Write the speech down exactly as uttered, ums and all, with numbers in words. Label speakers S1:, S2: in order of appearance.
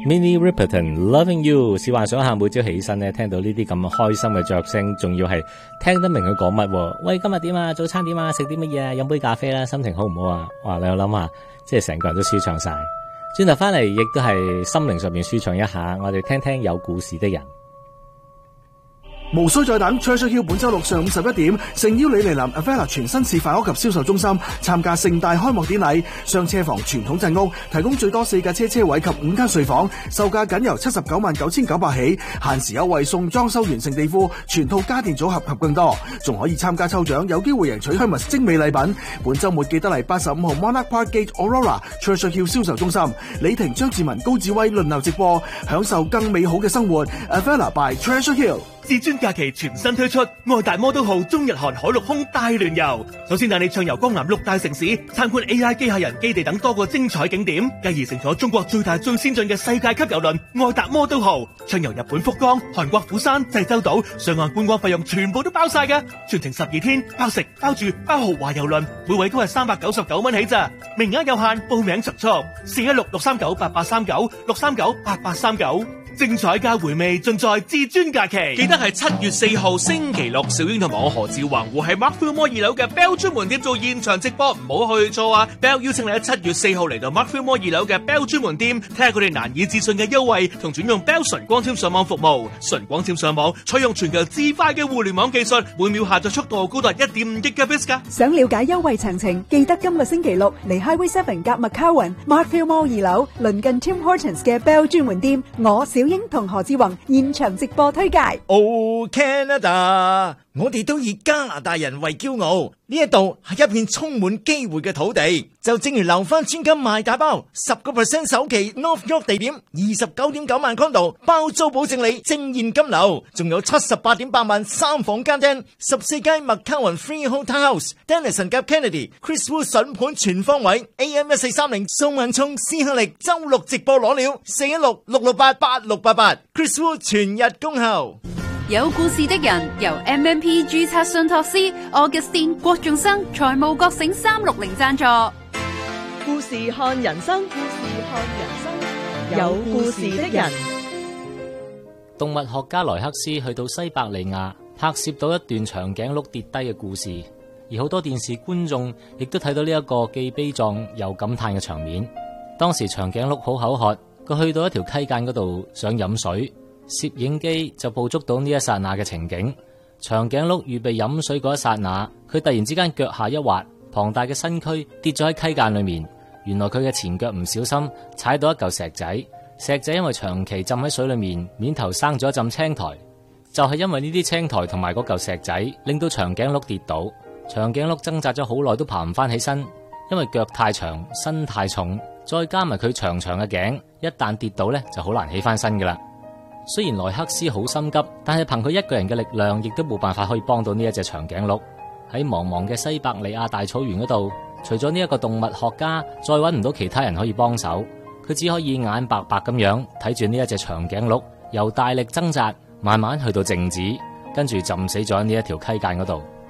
S1: Minnie Riperton Loving You， 試幻想下每朝起身咧，聽到呢啲咁開心嘅雀聲，仲要係聽得明佢講乜。喂，今日點啊？早餐點啊？食啲乜嘢啊？飲杯咖啡啦，心情好唔好啊？哇！你有諗下，即係成個人都舒暢晒。轉頭翻嚟，亦都係心靈上面舒暢一下。我哋聽聽有故事的人。
S2: 無需再等 Treasure Hill 本周六上午十一點，誠邀你嚟臨 Avella 全新示範屋及銷售中心參加盛大開幕典禮。雙車房傳統鎮屋提供最多四架車車位及五間睡房，售價僅由七十九萬九千九百起，限時優惠送裝修完成地庫、全套家電組合及更多，仲可以參加抽獎，有機會贏取 Hermes 精美禮品。本周末記得嚟八十五號 Monarch Park Gate Aurora Treasure Hill 銷售中心，李婷、張志文、高志威輪流直播，享受更美好嘅生活。Avella by Treasure Hill。
S3: 至尊假期全新推出愛達摩都號中日韓海陸空大聯遊，首先帶你暢遊江南六大城市，參觀 A I 機械人基地等多個精彩景點，繼而乘坐中國最大最先進嘅世界級郵輪愛達摩都號，暢遊日本福岡、韓國釜山、濟州島，上岸觀光費用全部都包晒㗎，全程十二天，包食包住包豪華郵輪，每位都係三百九十九蚊起咋，名額有限，報名速速，四一六六三九八八三九六三九八八三九。精彩加回味盡在至尊假期，記得係七月四號星期六，小英同埋我何志宏會喺 Mark Fillmore 二樓嘅 Bell 專門店做現場直播，唔好去錯啊 ！Bell 邀請你喺七月四號嚟到 Mark Fillmore 二樓嘅 Bell 專門店，睇下佢哋難以置信嘅優惠，同轉用 Bell 純光纖上網服務。純光纖上網採用全球至快嘅互聯網技術，每秒下載速度高達一點五 Gigabits 噶。
S4: 想了解優惠詳情，記得今個星期六嚟 Highway Seven 夾 McCowan Mark Fillmore 二樓，鄰近 Tim Hortons 嘅 Bell 專門店，我小英同何志宏現場直播推介。
S5: Oh Canada， 我哋都以加拿大人為驕傲，呢一度係一片充滿機會嘅土地。就正如留翻專金賣大包，十個 percent 首期 North York 地點，二十九點九萬 condo 包租保證你正現金流，仲有七十八點八萬三房間廳，十四間麥卡雲 Freehold Townhouse，Dennison 夾 Kennedy，Chris Wu 筍盤全方位 ，A M 一四三零宋文聰施克力周六直播攞料，四一六六六八八六八八 ，Chris Wu 全日恭候。
S6: 有故事的人由 M M P 註冊信託師 Augustine 郭仲生財務覺醒三六零贊助。
S7: 故事看人生，故事看人生，有故事的人。
S1: 動物學家萊克斯去到西伯利亞拍攝到一段長頸鹿跌低嘅故事，而好多電視觀眾亦都睇到呢一個既悲壯又感嘆嘅場面。當時長頸鹿好口渴，佢去到一條溪澗嗰度想飲水，攝影機就捕捉到呢一剎那嘅情景。長頸鹿預備飲水嗰一剎那，佢突然之間腳下一滑，龐大嘅身軀跌咗喺溪澗裏面。原來佢嘅前腳唔小心踩到一嚿石仔，石仔因為長期浸喺水裏面，面頭生咗一陣青苔，就係因為呢啲青苔同埋嗰嚿石仔，令到長頸鹿跌倒。長頸鹿掙扎咗好耐都爬唔翻起身，因為腳太長，身太重，再加埋佢長長嘅頸，一旦跌倒呢就好難起翻身噶啦。雖然萊克斯好心急，但係憑佢一個人嘅力量，亦都冇辦法可以幫到呢一隻長頸鹿。喺茫茫嘅西伯利亞大草原嗰度，除咗呢一個動物學家，再搵唔到其他人可以幫手，佢只可以眼白白咁樣睇住呢一隻長頸鹿由大力掙扎慢慢去到靜止，跟住浸死咗喺呢一條溪澗嗰度。